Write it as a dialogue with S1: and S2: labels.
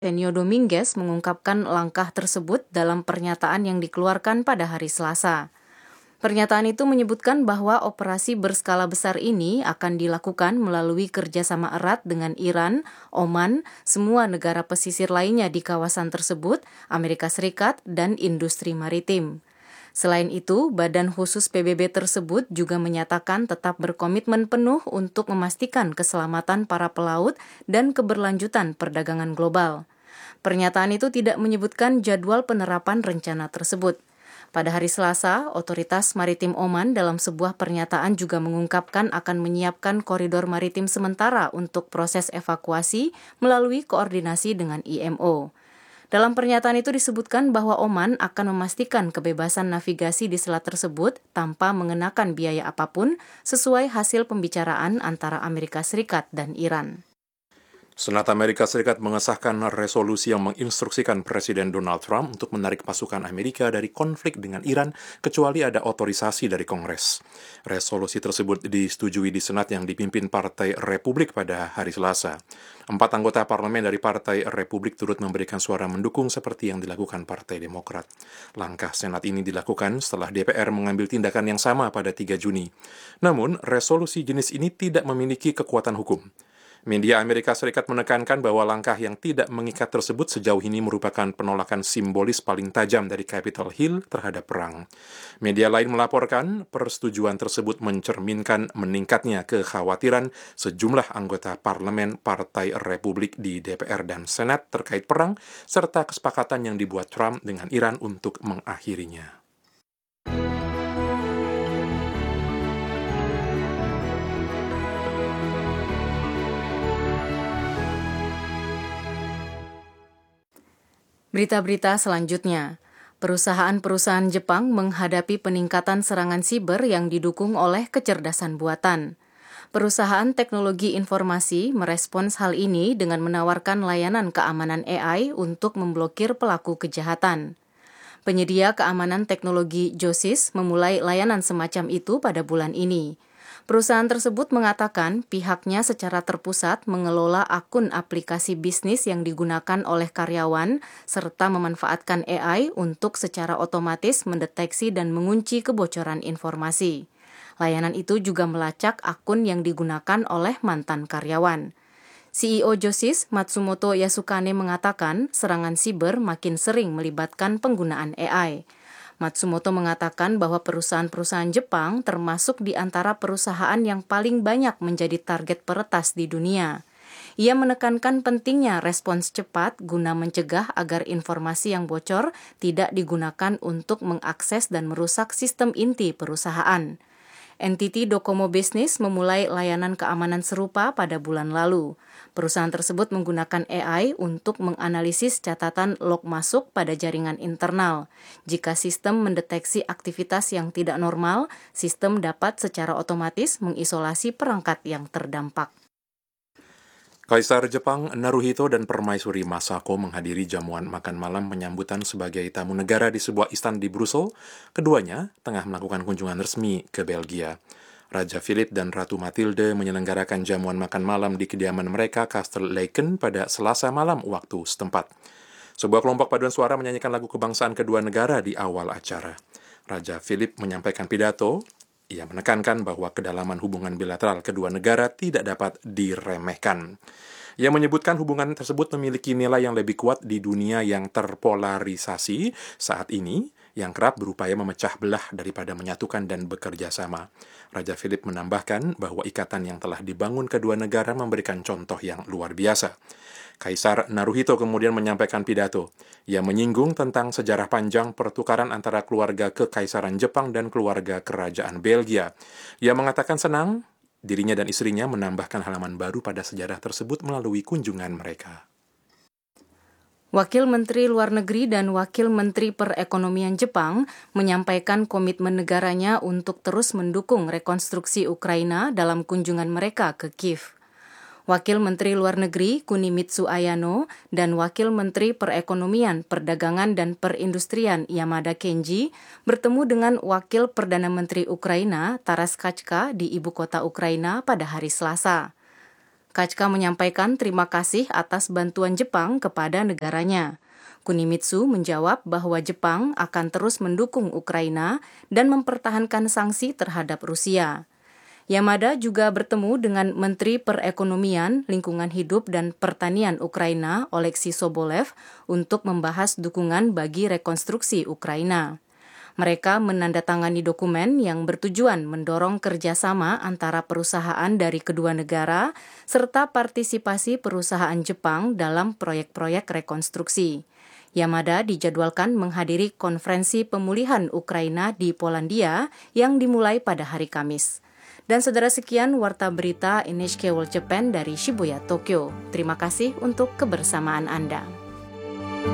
S1: Senio Dominguez mengungkapkan langkah tersebut dalam pernyataan yang dikeluarkan pada hari Selasa. Pernyataan itu menyebutkan bahwa operasi berskala besar ini akan dilakukan melalui kerjasama erat dengan Iran, Oman, semua negara pesisir lainnya di kawasan tersebut, Amerika Serikat, dan industri maritim. Selain itu, Badan Khusus PBB tersebut juga menyatakan tetap berkomitmen penuh untuk memastikan keselamatan para pelaut dan keberlanjutan perdagangan global. Pernyataan itu tidak menyebutkan jadwal penerapan rencana tersebut. Pada hari Selasa, Otoritas Maritim Oman dalam sebuah pernyataan juga mengungkapkan akan menyiapkan koridor maritim sementara untuk proses evakuasi melalui koordinasi dengan IMO. Dalam pernyataan itu disebutkan bahwa Oman akan memastikan kebebasan navigasi di selat tersebut tanpa mengenakan biaya apapun sesuai hasil pembicaraan antara Amerika Serikat dan Iran.
S2: Senat Amerika Serikat mengesahkan resolusi yang menginstruksikan Presiden Donald Trump untuk menarik pasukan Amerika dari konflik dengan Iran kecuali ada otorisasi dari Kongres. Resolusi tersebut disetujui di Senat yang dipimpin Partai Republik pada hari Selasa. 4 anggota parlemen dari Partai Republik turut memberikan suara mendukung seperti yang dilakukan Partai Demokrat. Langkah Senat ini dilakukan setelah DPR mengambil tindakan yang sama pada 3 Juni. Namun, resolusi jenis ini tidak memiliki kekuatan hukum. Media Amerika Serikat menekankan bahwa langkah yang tidak mengikat tersebut sejauh ini merupakan penolakan simbolis paling tajam dari Capitol Hill terhadap perang. Media lain melaporkan persetujuan tersebut mencerminkan meningkatnya kekhawatiran sejumlah anggota parlemen Partai Republik di DPR dan Senat terkait perang, serta kesepakatan yang dibuat Trump dengan Iran untuk mengakhirinya.
S1: Berita-berita selanjutnya. Perusahaan-perusahaan Jepang menghadapi peningkatan serangan siber yang didukung oleh kecerdasan buatan. Perusahaan teknologi informasi merespons hal ini dengan menawarkan layanan keamanan AI untuk memblokir pelaku kejahatan. Penyedia keamanan teknologi Josis memulai layanan semacam itu pada bulan ini. Perusahaan tersebut mengatakan pihaknya secara terpusat mengelola akun aplikasi bisnis yang digunakan oleh karyawan serta memanfaatkan AI untuk secara otomatis mendeteksi dan mengunci kebocoran informasi. Layanan itu juga melacak akun yang digunakan oleh mantan karyawan. CEO Josis, Matsumoto Yasukane, mengatakan serangan siber makin sering melibatkan penggunaan AI. Matsumoto mengatakan bahwa perusahaan-perusahaan Jepang termasuk di antara perusahaan yang paling banyak menjadi target peretas di dunia. Ia menekankan pentingnya respons cepat guna mencegah agar informasi yang bocor tidak digunakan untuk mengakses dan merusak sistem inti perusahaan. NTT Docomo Business memulai layanan keamanan serupa pada bulan lalu. Perusahaan tersebut menggunakan AI untuk menganalisis catatan log masuk pada jaringan internal. Jika sistem mendeteksi aktivitas yang tidak normal, sistem dapat secara otomatis mengisolasi perangkat yang terdampak.
S2: Kaisar Jepang Naruhito dan Permaisuri Masako menghadiri jamuan makan malam penyambutan sebagai tamu negara di sebuah istan di Brussels. Keduanya tengah melakukan kunjungan resmi ke Belgia. Raja Philip dan Ratu Matilde menyelenggarakan jamuan makan malam di kediaman mereka Castle Laken pada Selasa malam waktu setempat. Sebuah kelompok paduan suara menyanyikan lagu kebangsaan kedua negara di awal acara. Raja Philip menyampaikan pidato. Ia menekankan bahwa kedalaman hubungan bilateral kedua negara tidak dapat diremehkan. Ia menyebutkan hubungan tersebut memiliki nilai yang lebih kuat di dunia yang terpolarisasi saat ini, yang kerap berupaya memecah belah daripada menyatukan dan bekerja sama. Raja Philip menambahkan bahwa ikatan yang telah dibangun kedua negara memberikan contoh yang luar biasa. Kaisar Naruhito kemudian menyampaikan pidato. Ia menyinggung tentang sejarah panjang pertukaran antara keluarga Kekaisaran Jepang dan keluarga Kerajaan Belgia. Ia mengatakan senang dirinya dan istrinya menambahkan halaman baru pada sejarah tersebut melalui kunjungan mereka.
S1: Wakil Menteri Luar Negeri dan Wakil Menteri Perekonomian Jepang menyampaikan komitmen negaranya untuk terus mendukung rekonstruksi Ukraina dalam kunjungan mereka ke Kiev. Wakil Menteri Luar Negeri Kunimitsu Ayano dan Wakil Menteri Perekonomian, Perdagangan dan Perindustrian Yamada Kenji bertemu dengan Wakil Perdana Menteri Ukraina Taras Kachka di ibu kota Ukraina pada hari Selasa. Kachka menyampaikan terima kasih atas bantuan Jepang kepada negaranya. Kunimitsu menjawab bahwa Jepang akan terus mendukung Ukraina dan mempertahankan sanksi terhadap Rusia. Yamada juga bertemu dengan Menteri Perekonomian, Lingkungan Hidup dan Pertanian Ukraina, Oleksiy Sobolev, untuk membahas dukungan bagi rekonstruksi Ukraina. Mereka menandatangani dokumen yang bertujuan mendorong kerjasama antara perusahaan dari kedua negara serta partisipasi perusahaan Jepang dalam proyek-proyek rekonstruksi. Yamada dijadwalkan menghadiri konferensi pemulihan Ukraina di Polandia yang dimulai pada hari Kamis. Dan saudara, sekian Warta Berita NHK World Japan dari Shibuya, Tokyo. Terima kasih untuk kebersamaan Anda.